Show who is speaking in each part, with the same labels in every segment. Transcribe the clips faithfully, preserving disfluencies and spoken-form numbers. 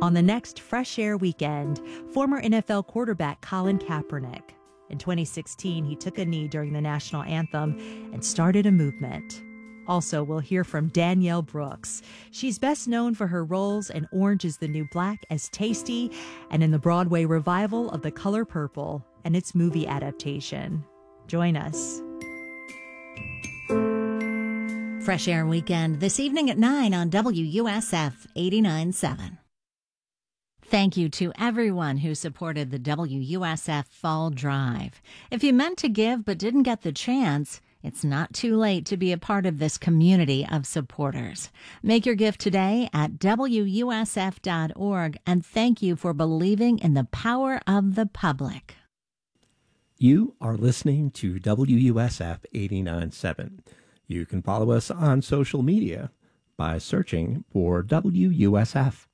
Speaker 1: On the next Fresh Air Weekend, former N F L quarterback Colin Kaepernick. In twenty sixteen, he took a knee during the national anthem and started a movement. Also, we'll hear from Danielle Brooks. She's best known for her roles in Orange is the New Black as Tasty and in the Broadway revival of The Color Purple and its movie adaptation. Join us.
Speaker 2: Fresh Air Weekend this evening at nine on W U S F eighty-nine point seven. Thank you to everyone who supported the W U S F Fall Drive. If you meant to give but didn't get the chance, it's not too late to be a part of this community of supporters. Make your gift today at W U S F dot org, and thank you for believing in the power of the public.
Speaker 3: You are listening to W U S F eighty-nine point seven. You can follow us on social media by searching for W U S F.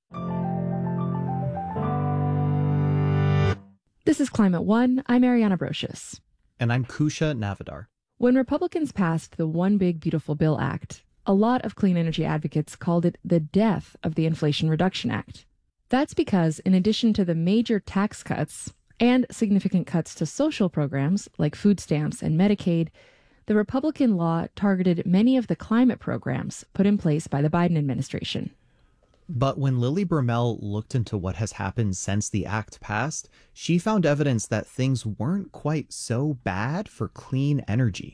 Speaker 4: This is Climate One. I'm Ariana Brocious.
Speaker 5: And I'm Kusha Navidar.
Speaker 4: When Republicans passed the One Big Beautiful Bill Act, a lot of clean energy advocates called it the death of the Inflation Reduction Act. That's because, in addition to the major tax cuts and significant cuts to social programs like food stamps and Medicaid, the Republican law targeted many of the climate programs put in place by the Biden administration.
Speaker 5: But when Lily Bermel looked into what has happened since the act passed, she found evidence that things weren't quite so bad for clean energy.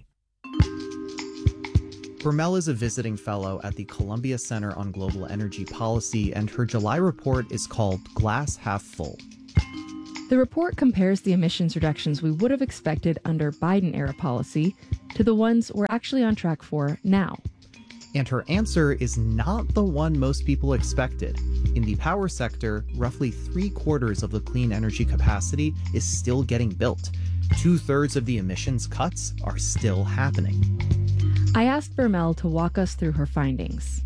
Speaker 5: Bermel is a visiting fellow at the Columbia Center on Global Energy Policy, and her July report is called Glass Half Full.
Speaker 4: The report compares the emissions reductions we would have expected under Biden-era policy to the ones we're actually on track for now.
Speaker 5: And her answer is not the one most people expected. In the power sector, roughly three quarters of the clean energy capacity is still getting built. Two-thirds of the emissions cuts are still happening.
Speaker 4: I asked Bermel to walk us through her findings.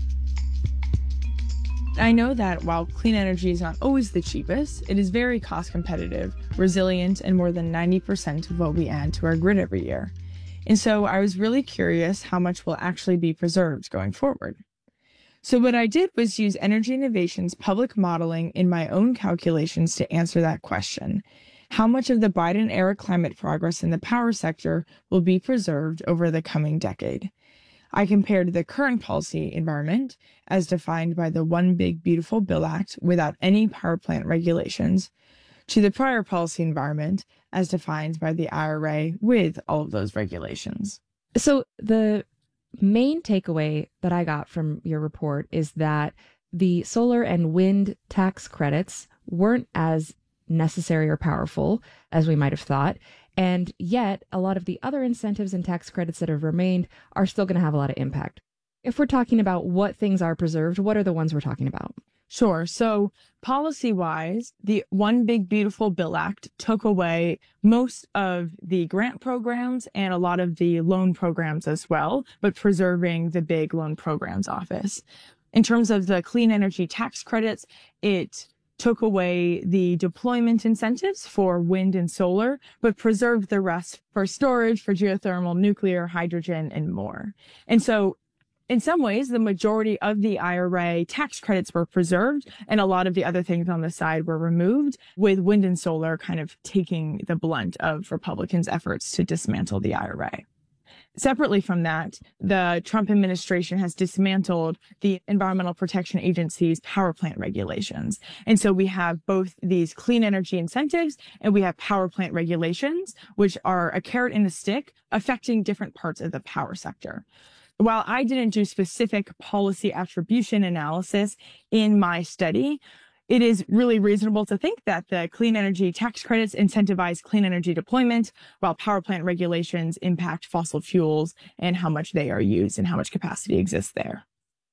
Speaker 6: I know that while clean energy is not always the cheapest, it is very cost competitive, resilient, and more than ninety percent of what we add to our grid every year. And so I was really curious how much will actually be preserved going forward. So what I did was use Energy Innovation's public modeling in my own calculations to answer that question. How much of the Biden-era climate progress in the power sector will be preserved over the coming decade? I compared the current policy environment, as defined by the One Big Beautiful Bill Act without any power plant regulations, to the prior policy environment, as defined by the I R A with all of those regulations.
Speaker 4: So the main takeaway that I got from your report is that the solar and wind tax credits weren't as necessary or powerful as we might have thought. And yet, a lot of the other incentives and tax credits that have remained are still going to have a lot of impact. If we're talking about what things are preserved, what are the ones we're talking about?
Speaker 6: Sure. So policy-wise, the One Big Beautiful Bill Act took away most of the grant programs and a lot of the loan programs as well, but preserving the big loan programs office. In terms of the clean energy tax credits, it took away the deployment incentives for wind and solar, but preserved the rest for storage, for geothermal, nuclear, hydrogen, and more. And so in some ways, the majority of the I R A tax credits were preserved, and a lot of the other things on the side were removed, with wind and solar kind of taking the blunt of Republicans' efforts to dismantle the I R A. Separately from that, the Trump administration has dismantled the Environmental Protection Agency's power plant regulations. And so we have both these clean energy incentives and we have power plant regulations, which are a carrot and a stick affecting different parts of the power sector. While I didn't do specific policy attribution analysis in my study, it is really reasonable to think that the clean energy tax credits incentivize clean energy deployment, while power plant regulations impact fossil fuels and how much they are used and how much capacity exists there.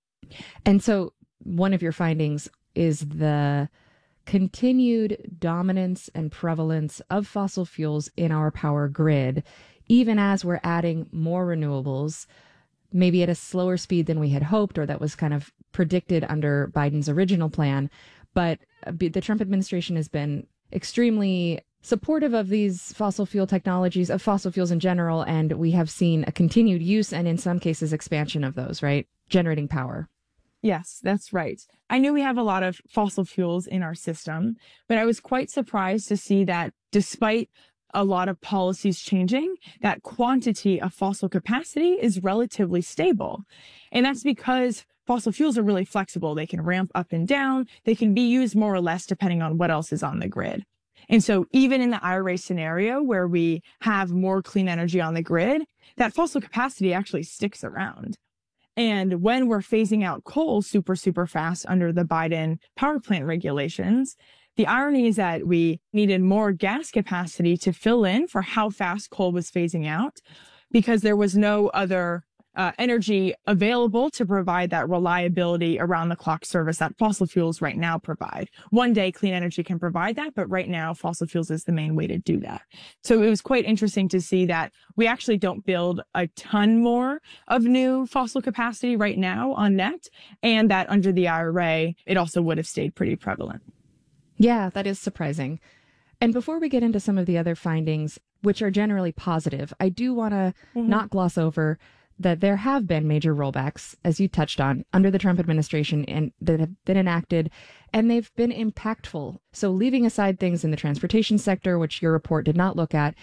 Speaker 4: And so one of your findings is the continued dominance and prevalence of fossil fuels in our power grid, even as we're adding more renewables, maybe at a slower speed than we had hoped, or that was kind of predicted under Biden's original plan. But the Trump administration has been extremely supportive of these fossil fuel technologies, of fossil fuels in general, and we have seen a continued use and in some cases expansion of those, right? Generating power.
Speaker 6: Yes, that's right. I knew we have a lot of fossil fuels in our system, but I was quite surprised to see that despite a lot of policies changing, that quantity of fossil capacity is relatively stable. And that's because fossil fuels are really flexible. They can ramp up and down. They can be used more or less depending on what else is on the grid. And so even in the I R A scenario where we have more clean energy on the grid, that fossil capacity actually sticks around. And when we're phasing out coal super, super fast under the Biden power plant regulations, the irony is that we needed more gas capacity to fill in for how fast coal was phasing out because there was no other uh, energy available to provide that reliability around the clock service that fossil fuels right now provide. One day clean energy can provide that, but right now fossil fuels is the main way to do that. So it was quite interesting to see that we actually don't build a ton more of new fossil capacity right now on net, and that under the I R A, it also would have stayed pretty prevalent.
Speaker 4: Yeah, that is surprising. And before we get into some of the other findings, which are generally positive, I do want to mm-hmm. not gloss over that there have been major rollbacks, as you touched on, under the Trump administration and that have been enacted, and they've been impactful. So leaving aside things in the transportation sector, which your report did not look at,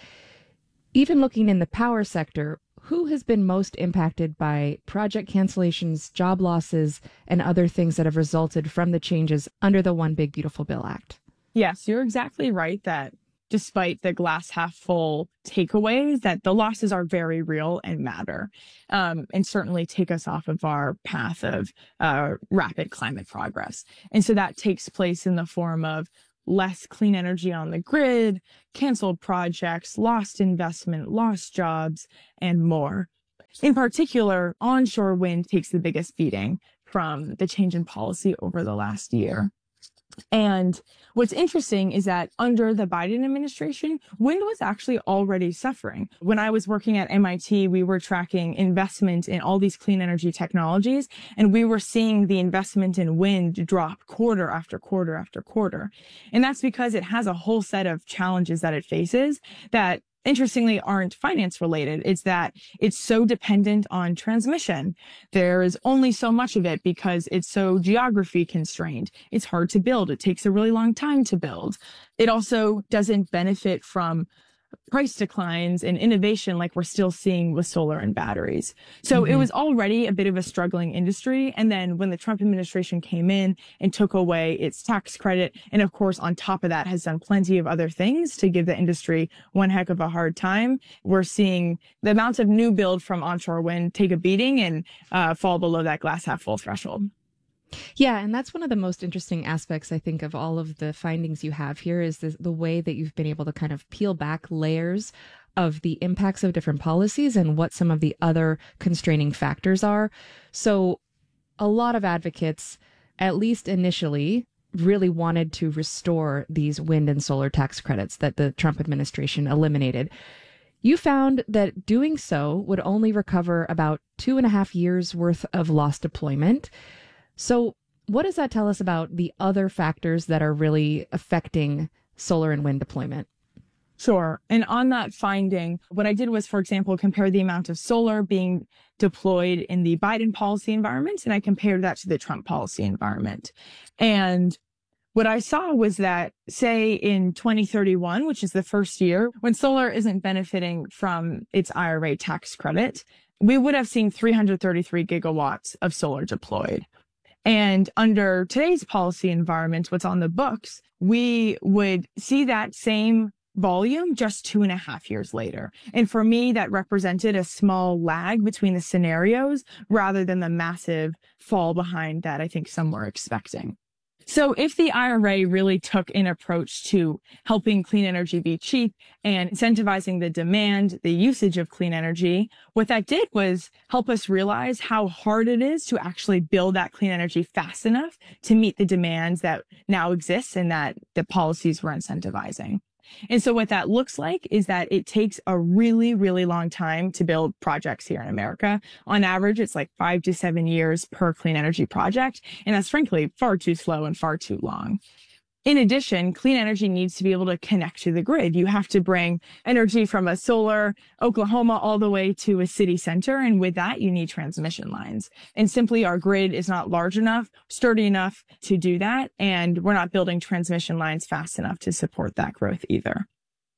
Speaker 4: even looking in the power sector, who has been most impacted by project cancellations, job losses, and other things that have resulted from the changes under the One Big Beautiful Bill Act?
Speaker 6: Yes, you're exactly right that despite the glass half full takeaways, that the losses are very real and matter, um, and certainly take us off of our path of uh, rapid climate progress. And so that takes place in the form of less clean energy on the grid, canceled projects, lost investment, lost jobs, and more. In particular, onshore wind takes the biggest beating from the change in policy over the last year. And what's interesting is that under the Biden administration, wind was actually already suffering. When I was working at M I T, we were tracking investment in all these clean energy technologies, and we were seeing the investment in wind drop quarter after quarter after quarter. And that's because it has a whole set of challenges that it faces that interestingly aren't finance related. It's that it's so dependent on transmission. There is only so much of it because it's so geography constrained. It's hard to build. It takes a really long time to build. It also doesn't benefit from price declines and innovation like we're still seeing with solar and batteries. So mm-hmm. it was already a bit of a struggling industry. And then when the Trump administration came in and took away its tax credit, and of course, on top of that, has done plenty of other things to give the industry one heck of a hard time, we're seeing the amount of new build from onshore wind take a beating and uh, fall below that glass half full threshold.
Speaker 4: Yeah, and that's one of the most interesting aspects, I think, of all of the findings you have here is the, the way that you've been able to kind of peel back layers of the impacts of different policies and what some of the other constraining factors are. So a lot of advocates, at least initially, really wanted to restore these wind and solar tax credits that the Trump administration eliminated. You found that doing so would only recover about two and a half years worth of lost deployment. So what does that tell us about the other factors that are really affecting solar and wind deployment?
Speaker 6: Sure. And on that finding, what I did was, for example, compare the amount of solar being deployed in the Biden policy environment, and I compared that to the Trump policy environment. And what I saw was that, say, in twenty thirty-one, which is the first year when solar isn't benefiting from its I R A tax credit, we would have seen three hundred thirty-three gigawatts of solar deployed. And under today's policy environment, what's on the books, we would see that same volume just two and a half years later. And for me, that represented a small lag between the scenarios rather than the massive fall behind that I think some were expecting. So if the I R A really took an approach to helping clean energy be cheap and incentivizing the demand, the usage of clean energy, what that did was help us realize how hard it is to actually build that clean energy fast enough to meet the demands that now exist and that the policies were incentivizing. And so what that looks like is that it takes a really, really long time to build projects here in America. On average, it's like five to seven years per clean energy project. And that's frankly far too slow and far too long. In addition, clean energy needs to be able to connect to the grid. You have to bring energy from a solar Oklahoma all the way to a city center. And with that, you need transmission lines. And simply our grid is not large enough, sturdy enough to do that. And we're not building transmission lines fast enough to support that growth either.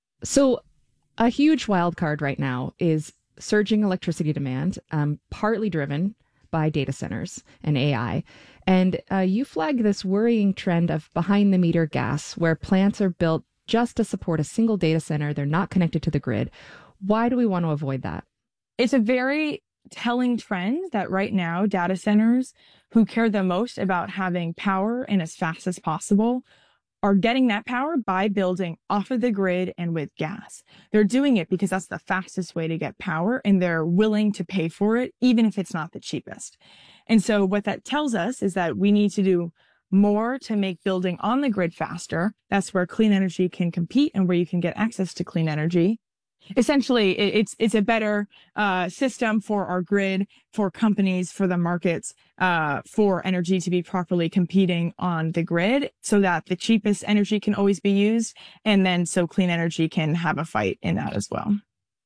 Speaker 4: So a huge wild card right now is surging electricity demand, um, partly driven by data centers and A I. And uh, you flag this worrying trend of behind the meter gas, where plants are built just to support a single data center. They're not connected to the grid. Why do we want to avoid that?
Speaker 6: It's a very telling trend that right now data centers who care the most about having power and as fast as possible are getting that power by building off of the grid and with gas. They're doing it because that's the fastest way to get power, and they're willing to pay for it, even if it's not the cheapest. And so what that tells us is that we need to do more to make building on the grid faster. That's where clean energy can compete and where you can get access to clean energy. Essentially, it's it's a better uh, system for our grid, for companies, for the markets, uh, for energy to be properly competing on the grid so that the cheapest energy can always be used. And then so clean energy can have a fight in that as well.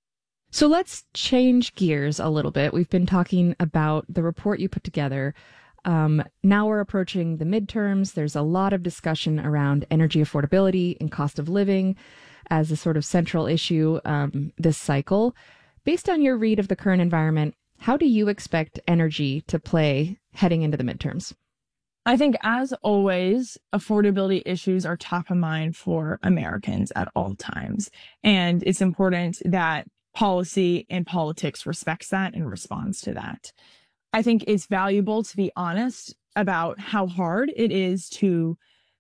Speaker 4: So let's change gears a little bit. We've been talking about the report you put together. Um, now we're approaching the midterms. There's a lot of discussion around energy affordability and cost of living as a sort of central issue um, this cycle. Based on your read of the current environment, how do you expect energy to play heading into the midterms?
Speaker 6: I think, as always, affordability issues are top of mind for Americans at all times. And it's important that policy and politics respects that and responds to that. I think it's valuable to be honest about how hard it is to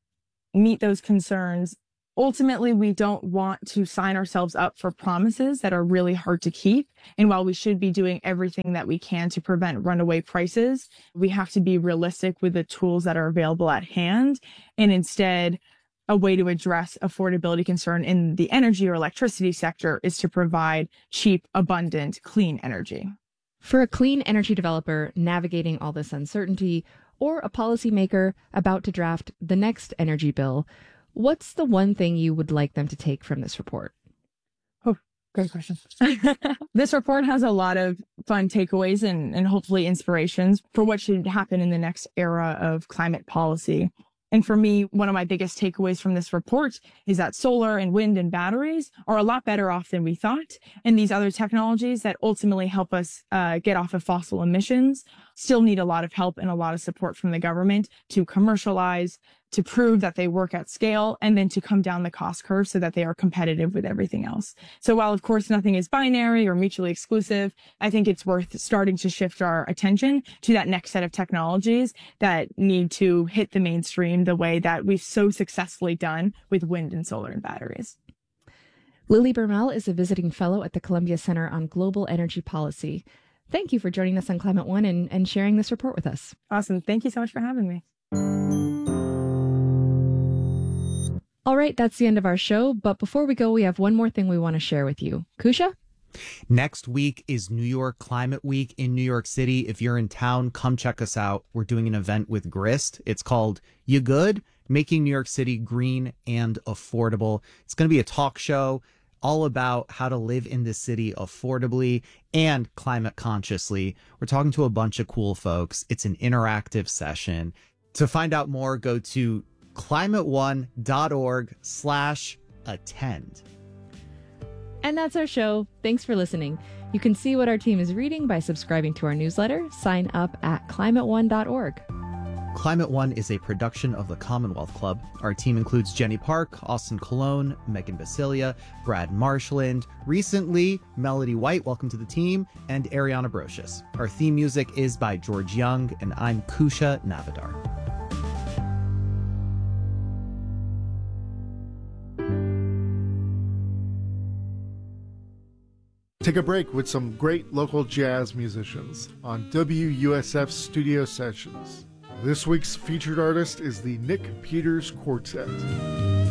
Speaker 6: meet those concerns. Ultimately, we don't want to sign ourselves up for promises that are really hard to keep. And while we should be doing everything that we can to prevent runaway prices, we have to be realistic with the tools that are available at hand. And instead, a way to address affordability concern in the energy or electricity sector is to provide cheap, abundant, clean energy.
Speaker 4: For a clean energy developer navigating all this uncertainty, or a policymaker about to draft the next energy bill, what's the one thing you would like them to take from this report?
Speaker 6: Oh, great question. This report has a lot of fun takeaways and, and hopefully inspirations for what should happen in the next era of climate policy. And for me, one of my biggest takeaways from this report is that solar and wind and batteries are a lot better off than we thought. And these other technologies that ultimately help us uh, get off of fossil emissions still need a lot of help and a lot of support from the government to commercialize, to prove that they work at scale, and then to come down the cost curve so that they are competitive with everything else. So while, of course, nothing is binary or mutually exclusive, I think it's worth starting to shift our attention to that next set of technologies that need to hit the mainstream the way that we've so successfully done with wind and solar and batteries.
Speaker 4: Lily Bermel is a visiting fellow at the Columbia Center on Global Energy Policy. Thank you for joining us on Climate One and, and sharing this report with us.
Speaker 6: Awesome. Thank you so much for having me.
Speaker 4: All right, that's the end of our show. But before we go, we have one more thing we want to share with you. Kusha?
Speaker 5: Next week is New York Climate Week in New York City. If you're in town, come check us out. We're doing an event with Grist. It's called You Good? Making New York City Green and Affordable. It's going to be a talk show all about how to live in this city affordably and climate consciously. We're talking to a bunch of cool folks. It's an interactive session. To find out more, go to climateone.org slash attend.
Speaker 4: And that's our show. Thanks for listening. You can see what our team is reading by subscribing to our newsletter. Sign up at climate one dot org.
Speaker 5: Climate One is a production of the Commonwealth Club. Our team includes Jenny Park, Austin Colon, Megan Basilia, Brad Marshland, recently Melody White, welcome to the team, and Ariana Brocious. Our theme music is by George Young, and I'm Kusha Navadar.
Speaker 7: Take a break with some great local jazz musicians on W U S F Studio Sessions. This week's featured artist is the Nick Peters Quartet.